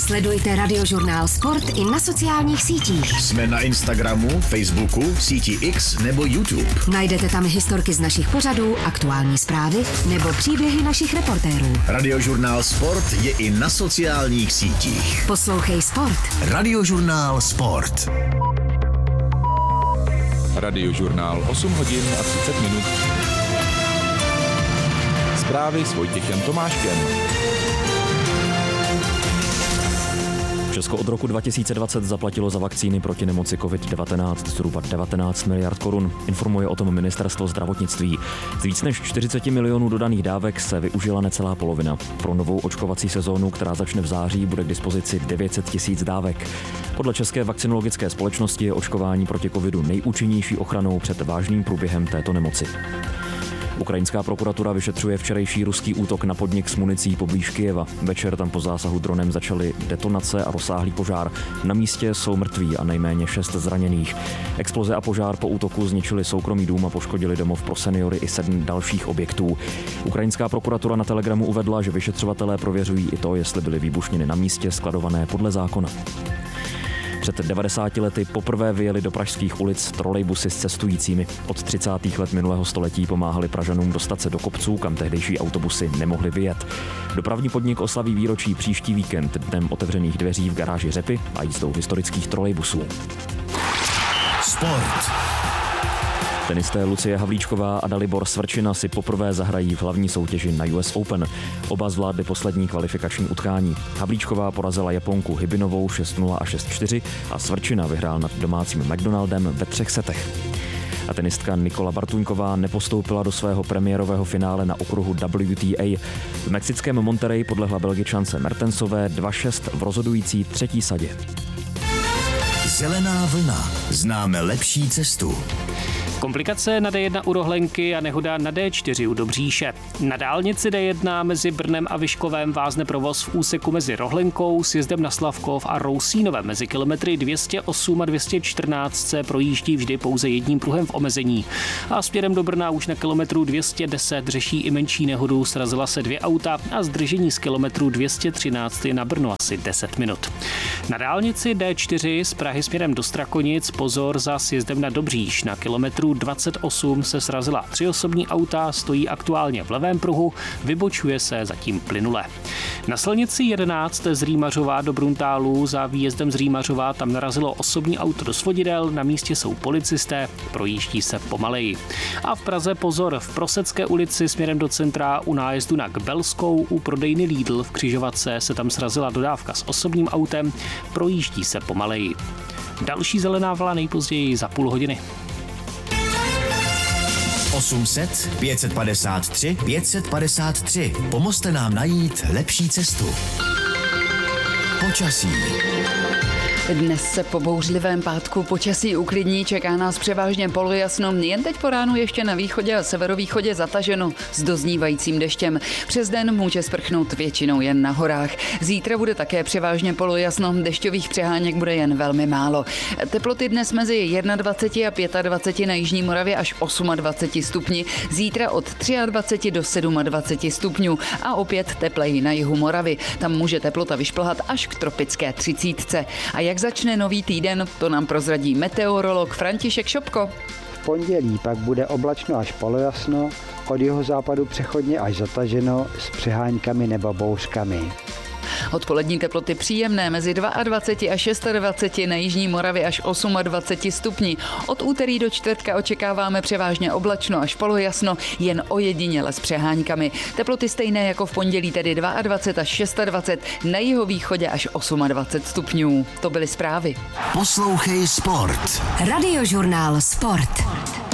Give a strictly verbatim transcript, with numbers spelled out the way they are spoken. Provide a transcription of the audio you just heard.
Sledujte Radiožurnál Sport i na sociálních sítích. Jsme na Instagramu, Facebooku, síti X nebo YouTube. Najdete tam historky z našich pořadů, aktuální zprávy nebo příběhy našich reportérů. Radiožurnál Sport je i na sociálních sítích. Poslouchej Sport. Radiožurnál Sport. Radiožurnál osm hodin a třicet minut. Zprávy s Vojtěchem Tomáškem. Česko od roku dva tisíce dvacet zaplatilo za vakcíny proti nemoci covid devatenáct zhruba devatenáct miliard korun. Informuje o tom ministerstvo zdravotnictví. Z víc než čtyřicet milionů dodaných dávek se využila necelá polovina. Pro novou očkovací sezónu, která začne v září, bude k dispozici devět set tisíc dávek. Podle České vakcinologické společnosti je očkování proti covidu nejúčinnější ochranou před vážným průběhem této nemoci. Ukrajinská prokuratura vyšetřuje včerejší ruský útok na podnik s municí poblíž Kyjeva. Večer tam po zásahu dronem začaly detonace a rozsáhlý požár. Na místě jsou mrtví a nejméně šest zraněných. Exploze a požár po útoku zničili soukromý dům a poškodili domov pro seniory i sedm dalších objektů. Ukrajinská prokuratura na Telegramu uvedla, že vyšetřovatelé prověřují i to, jestli byly výbušniny na místě skladované podle zákona. Před devadesáti lety poprvé vyjeli do pražských ulic trolejbusy s cestujícími. Od třicátých let minulého století pomáhali Pražanům dostat se do kopců, kam tehdejší autobusy nemohly vyjet. Dopravní podnik oslaví výročí příští víkend dnem otevřených dveří v garáži Řepy a jízdou historických trolejbusů. Sport. Tenisté Lucie Havlíčková a Dalibor Svrčina si poprvé zahrají v hlavní soutěži na U S Open. Oba zvládli poslední kvalifikační utkání. Havlíčková porazila Japonku Hybinovou šest nula a šest čtyři a Svrčina vyhrál nad domácím McDonaldem ve třech setech. A tenistka Nikola Bartuňková nepostoupila do svého premiérového finále na okruhu W T A. V mexickém Monterrey podlehla Belgičance Mertensové dva šest v rozhodující třetí sadě. Zelená vlna. Známe lepší cestu. Komplikace na D jedna u Rohlenky a nehoda na D čtyři u Dobříše. Na dálnici D jedna mezi Brnem a Vyškovem vázne provoz v úseku mezi Rohlenkou, sjezdem na Slavkov a Rousínovem. Mezi kilometry dvě stě osm a dvě stě čtrnáct se projíždí vždy pouze jedním pruhem v omezení. A směrem do Brna už na kilometru dvě stě deset řeší i menší nehodu, srazila se dvě auta a zdržení z kilometru dvě stě třináct je na Brno asi deset minut. Na dálnici D čtyři z Prahy směrem do Strakonic pozor za sjezdem na Dobříš. Na kilometru dvacet osm se srazila tři osobní auta, stojí aktuálně v levém pruhu, vybočuje se zatím plynule. Na silnici jedenáct z Rýmařova do Bruntálu za výjezdem z Rýmařova tam narazilo osobní auto do svodidel, na místě jsou policisté, projíždí se pomaleji. A v Praze pozor, v Prosecké ulici směrem do centra u nájezdu na Kbelskou u prodejny Lidl v křižovatce se tam srazila dodávka s osobním autem, projíždí se pomaleji. Další zelená vlna nejpozději za půl hodiny. osm set, pět set padesát tři, pět set padesát tři. Pomozte nám najít lepší cestu. Počasí. Dnes se po bouřlivém pátku počasí uklidní, čeká nás převážně polojasno, jen teď po ránu ještě na východě a severovýchodě zataženo s doznívajícím deštěm. Přes den může sprchnout většinou jen na horách. Zítra bude také převážně polojasno, dešťových přeháněk bude jen velmi málo. Teploty dnes mezi dvacet jedna a dvacet pět na jižní Moravě až dvacet osm stupni, zítra od dvacet tři do dvacet sedm stupňů a opět tepleji na jihu Moravy. Tam může teplota vyšplhat až k tropické třicítce. A jak začne nový týden, to nám prozradí meteorolog František Šopko. V pondělí pak bude oblačno až polojasno, od jihozápadu přechodně až zataženo s přeháňkami nebo bouřkami. Odpolední teploty příjemné mezi dvacet dva a dvacet šest na jižní Moravě až dvacet osm stupni. Od úterý do čtvrtka očekáváme převážně oblačno až polojasno, jen ojediněle s přeháňkami. Teploty stejné jako v pondělí, tedy dvacet dva až dvacet šest, na jihovýchodě až dvacet osm stupňů. To byly zprávy. Poslouchej Sport. Radiožurnál Sport.